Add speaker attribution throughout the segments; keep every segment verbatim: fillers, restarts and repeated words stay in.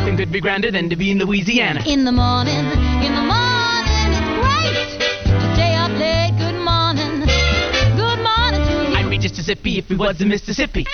Speaker 1: Nothing could be grander than to be in Louisiana.
Speaker 2: In the morning, in the morning, it's great to stay up late. Good morning, good morning to you.
Speaker 1: I'd be just as hippie if we was in Mississippi.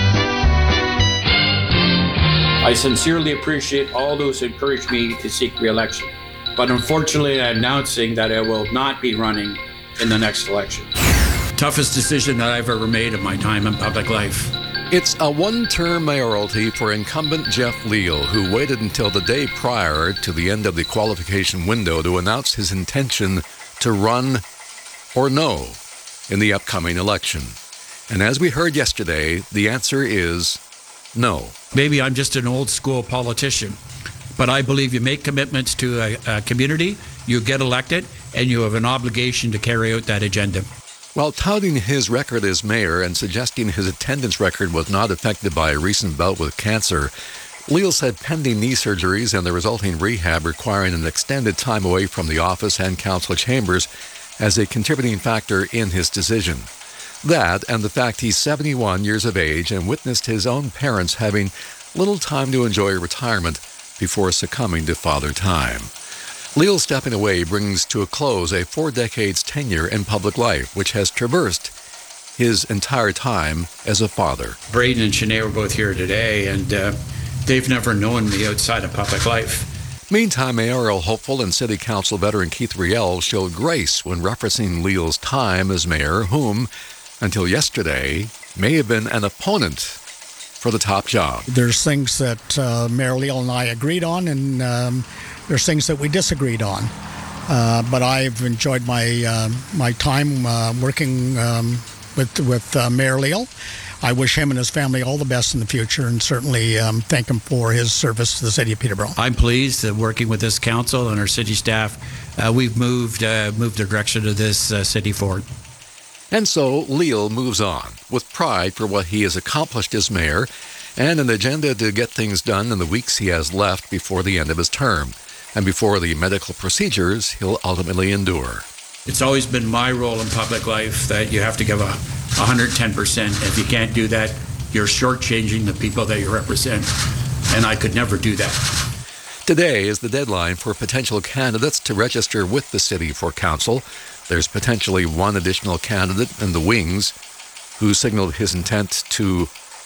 Speaker 3: I sincerely appreciate all those who encouraged me to seek re-election. But unfortunately, I'm announcing that I will not be running in the next election.
Speaker 4: Toughest decision that I've ever made in my time in public life.
Speaker 5: It's a one-term mayoralty for incumbent Jeff Leal, who waited until the day prior to the end of the qualification window to announce his intention to run or no in the upcoming election. And as we heard yesterday, the answer is no.
Speaker 4: Maybe I'm just an old school politician, but I believe you make commitments to a, a community, you get elected, and you have an obligation to carry out that agenda.
Speaker 5: While touting his record as mayor and suggesting his attendance record was not affected by a recent bout with cancer, Leal said pending knee surgeries and the resulting rehab requiring an extended time away from the office and council chambers as a contributing factor in his decision. That and the fact he's seventy-one years of age and witnessed his own parents having little time to enjoy retirement before succumbing to father time. Leal stepping away brings to a close a four decades tenure in public life, which has traversed his entire time as a father.
Speaker 4: Braden and Sinead were both here today, and uh, they've never known me outside of public life.
Speaker 5: Meantime, mayoral hopeful and city council veteran Keith Riel showed grace when referencing Leal's time as mayor, whom, until yesterday, may have been an opponent for the top job.
Speaker 6: There's things that uh, Mayor Leal and I agreed on, and um, there's things that we disagreed on. Uh, but I've enjoyed my uh, my time uh, working um, with with uh, Mayor Leal. I wish him and his family all the best in the future, and certainly um, thank him for his service to the city of Peterborough.
Speaker 4: I'm pleased that working with this council and our city staff, uh, we've moved uh, moved the direction of this uh, city forward.
Speaker 5: And so Leal moves on with pride for what he has accomplished as mayor and an agenda to get things done in the weeks he has left before the end of his term and before the medical procedures he'll ultimately endure.
Speaker 4: It's always been my role in public life that you have to give a one hundred ten percent. If you can't do that, you're shortchanging the people that you represent, and I could never do that.
Speaker 5: Today is the deadline for potential candidates to register with the city for council. There's potentially one additional candidate in the wings who signaled his intent to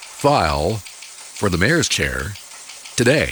Speaker 5: file for the mayor's chair today.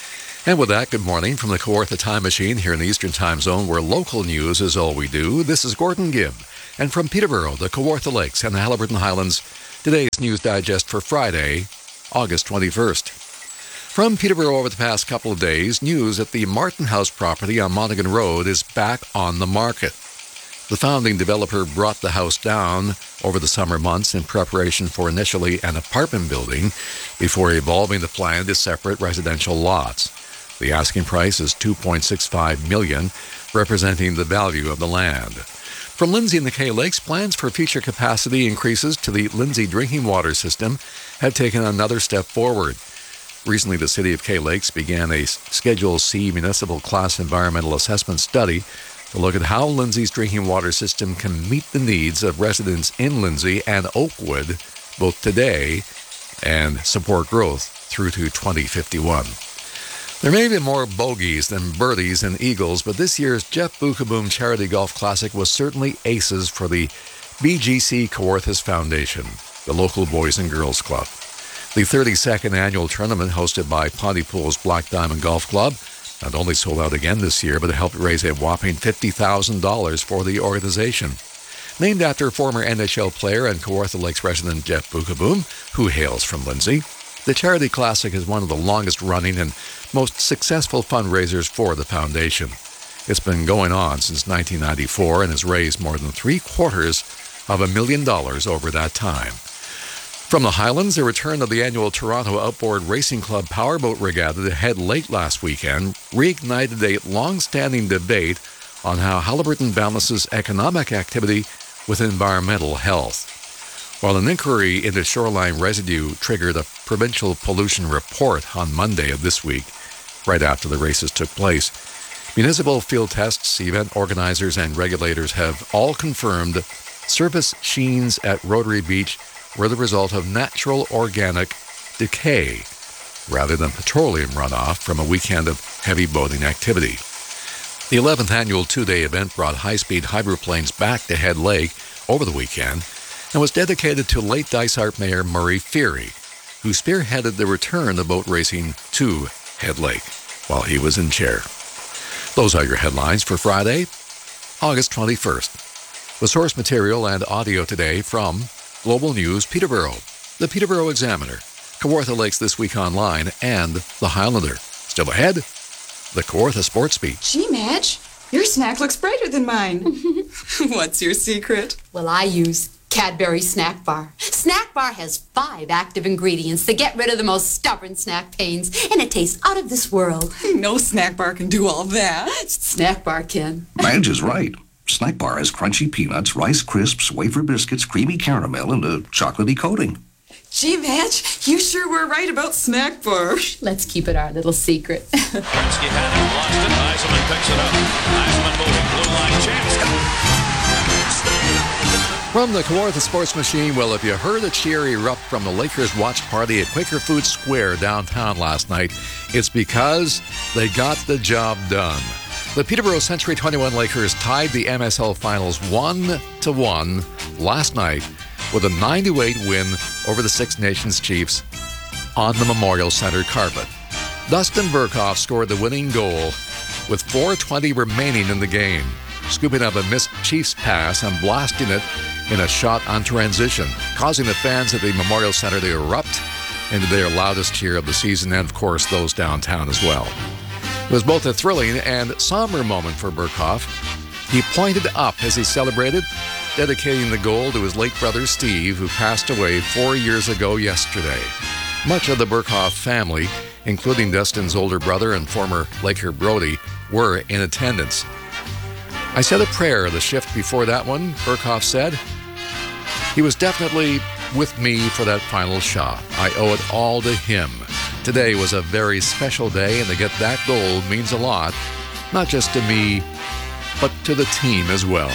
Speaker 5: And with that, good morning from the Kawartha Time Machine here in the Eastern Time Zone, where local news is all we do. This is Gordon Gibb. And from Peterborough, the Kawartha Lakes, and the Haliburton Highlands, today's News Digest for Friday, August twenty-first. From Peterborough over the past couple of days, news that the Martin House property on Monaghan Road is back on the market. The founding developer brought the house down over the summer months in preparation for initially an apartment building before evolving the plan to separate residential lots. The asking price is two point six five million dollars, representing the value of the land. From Lindsay and the Kay Lakes, plans for future capacity increases to the Lindsay drinking water system have taken another step forward. Recently, the City of Kay Lakes began a Schedule C municipal class environmental assessment study to look at how Lindsay's drinking water system can meet the needs of residents in Lindsay and Oakwood both today and support growth through to twenty fifty-one. There may be more bogeys than birdies and eagles, but this year's Jeff Beukeboom Charity Golf Classic was certainly aces for the B G C Kawarthas Foundation, the local Boys and Girls Club. The thirty-second annual tournament, hosted by Pontypool's Black Diamond Golf Club, not only sold out again this year, but it helped raise a whopping fifty thousand dollars for the organization. Named after former N H L player and Kawartha Lakes resident Jeff Beukeboom, who hails from Lindsay, the Charity Classic is one of the longest-running and most successful fundraisers for the foundation. It's been going on since nineteen ninety-four and has raised more than three-quarters of a million dollars over that time. From the Highlands, the return of the annual Toronto Outboard Racing Club Powerboat Regatta that had late last weekend reignited a long-standing debate on how Haliburton balances economic activity with environmental health. While an inquiry into shoreline residue triggered a provincial pollution report on Monday of this week, right after the races took place, municipal field tests, event organizers, and regulators have all confirmed surface sheens at Rotary Beach were the result of natural organic decay. rather than petroleum runoff from a weekend of heavy boating activity. The eleventh annual two-day event brought high-speed hydroplanes back to Head Lake over the weekend and was dedicated to late Dysart Mayor Murray Feary, who spearheaded the return of boat racing to Head Lake while he was in chair. Those are your headlines for Friday, August twenty-first. With source material and audio today from Global News Peterborough, the Peterborough Examiner, Kawartha Lakes This Week Online, and The Highlander. Still ahead, the Kawartha Sports Beat.
Speaker 7: Gee, Madge, your snack looks brighter than mine. What's your secret?
Speaker 8: Well, I use Cadbury Snack Bar. Snack Bar has five active ingredients that get rid of the most stubborn snack pains, and it tastes out of this world.
Speaker 7: No snack bar can do all that.
Speaker 8: Snack Bar can.
Speaker 9: Madge is right. Snack Bar has crunchy peanuts, Rice Crisps, wafer biscuits, creamy caramel, and a chocolatey coating.
Speaker 7: Gee, Madge, you sure were right about Snack Bar.
Speaker 8: Let's keep it our little secret.
Speaker 10: Gretzky had it, lost it. Eisenman picks it up. Eisenman moving, blue line chance.
Speaker 5: From the Kawartha Sports Machine, well, if you heard a cheer erupt from the Lakers watch party at Quaker Food Square downtown last night, it's because they got the job done. The Peterborough Century twenty-one Lakers tied the M S L Finals one to one last night with a nine to eight win over the Six Nations Chiefs on the Memorial Centre carpet. Dustin Burkhoff scored the winning goal with four twenty remaining in the game, scooping up a missed Chiefs pass and blasting it in a shot on transition, causing the fans at the Memorial Centre to erupt into their loudest cheer of the season, and of course those downtown as well. It was both a thrilling and somber moment for Burkhoff. He pointed up as he celebrated, dedicating the goal to his late brother Steve, who passed away four years ago yesterday. Much of the Burkhoff family, including Dustin's older brother and former Laker Brody, were in attendance. I said a prayer the shift before that one, Burkhoff said. He was definitely with me for that final shot. I owe it all to him. Today was a very special day, and to get that goal means a lot, not just to me, but to the team as well.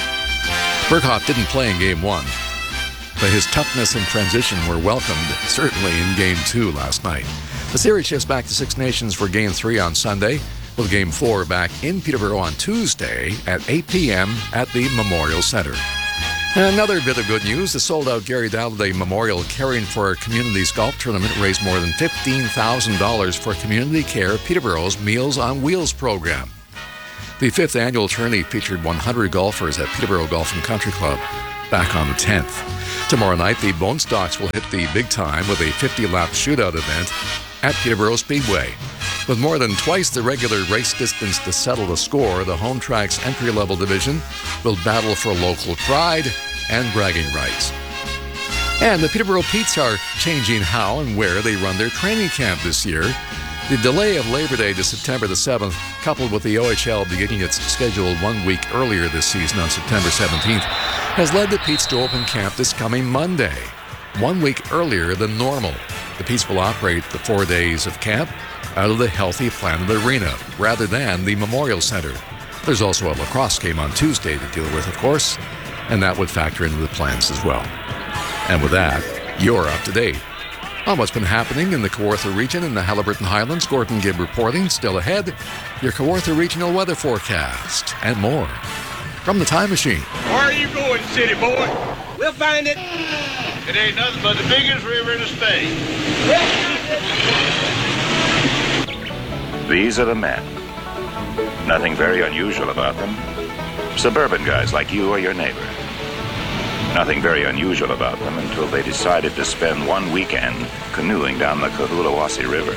Speaker 5: Burkhoff didn't play in Game one, but his toughness and transition were welcomed, certainly in Game two last night. The series shifts back to Six Nations for Game three on Sunday, with Game four back in Peterborough on Tuesday at eight p.m. at the Memorial Centre. And another bit of good news, the sold-out Gary Dalliday Memorial Caring for Communities Golf Tournament raised more than fifteen thousand dollars for Community Care Peterborough's Meals on Wheels program. The fifth annual tourney featured one hundred golfers at Peterborough Golf and Country Club back on the tenth. Tomorrow night, the Bone Stocks will hit the big time with a fifty-lap shootout event at Peterborough Speedway. With more than twice the regular race distance to settle the score, the Home Track's entry-level division will battle for local pride and bragging rights. And the Peterborough Petes are changing how and where they run their training camp this year. The delay of Labor Day to September the seventh, coupled with the O H L beginning its schedule one week earlier this season on September seventeenth, has led the Petes to open camp this coming Monday, one week earlier than normal. The Petes will operate the four days of camp out of the Healthy Planet Arena rather than the Memorial Centre. There's also a lacrosse game on Tuesday to deal with, of course, and that would factor into the plans as well. And with that, you're up to date on what's been happening in the Kawartha region and the Haliburton Highlands. Gordon Gibb reporting. Still ahead, your Kawartha regional weather forecast and more from the Time Machine.
Speaker 11: Where are you going, city boy? We'll find it. It ain't nothing but the biggest river in the state.
Speaker 12: These are the men. Nothing very unusual about them. Suburban guys like you or your neighbor. Nothing very unusual about them until they decided to spend one weekend canoeing down the Cohulawasi River.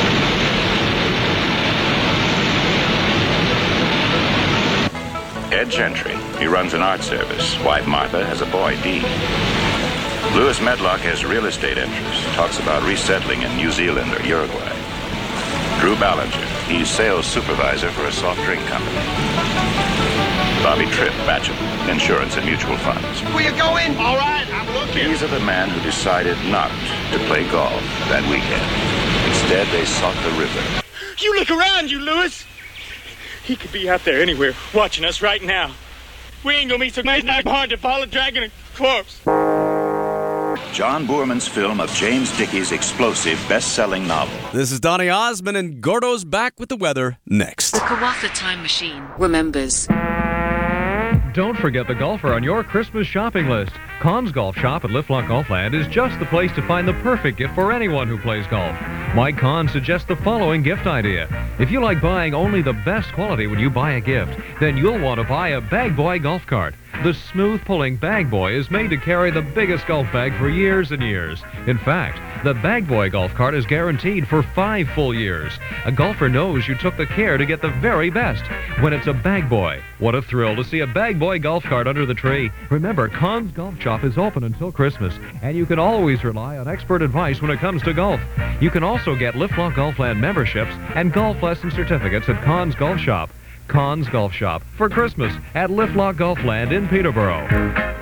Speaker 12: Ed Gentry, he runs an art service. Wife Martha has a boy, Dean. Lewis Medlock has real estate interests, talks about resettling in New Zealand or Uruguay. Drew Ballinger, he's sales supervisor for a soft drink company. Bobby Tripp, bachelor, insurance and mutual funds.
Speaker 11: Will you go in? All right, I'm looking.
Speaker 12: These are the men who decided not to play golf that weekend. Instead, they sought the river.
Speaker 13: You look around, you Lewis. He could be out there anywhere, watching us right now. We ain't gonna be so nice, not hard to follow, dragging a corpse.
Speaker 12: John Boorman's film of James Dickey's explosive best-selling novel.
Speaker 14: This is Donny Osmond, and Gordo's back with the weather next.
Speaker 15: The Kawasa Time Machine remembers.
Speaker 16: Don't forget the golfer on your Christmas shopping list. Conn's Golf Shop at Liftlock Golfland is just the place to find the perfect gift for anyone who plays golf. Mike Conn suggests the following gift idea. If you like buying only the best quality when you buy a gift, then you'll want to buy a Bag Boy golf cart. The smooth-pulling Bag Boy is made to carry the biggest golf bag for years and years. In fact, the Bag Boy golf cart is guaranteed for five full years. A golfer knows you took the care to get the very best when it's a Bag Boy. What a thrill to see a Bag Boy golf cart under the tree. Remember, Conn's Golf Shop is open until Christmas, and you can always rely on expert advice when it comes to golf. You can also get Liftlock Golfland memberships and golf lesson certificates at Conn's Golf Shop. Conn's Golf Shop for Christmas at Liftlock Golfland in Peterborough.